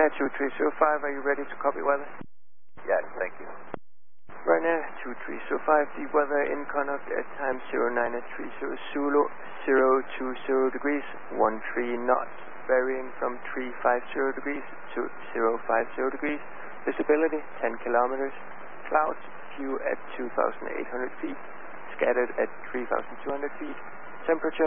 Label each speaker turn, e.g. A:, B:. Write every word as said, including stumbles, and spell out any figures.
A: Ryanair two three zero five, are you ready to copy weather?
B: Yes, thank you.
A: Ryanair two three zero five, the weather in Connaught at time zero nine at three zero Zulu, zero two zero degrees, one three knots, varying from three five zero degrees to zero five zero degrees, visibility ten kilometers, clouds few at two thousand eight hundred feet, scattered at three thousand two hundred feet, temperature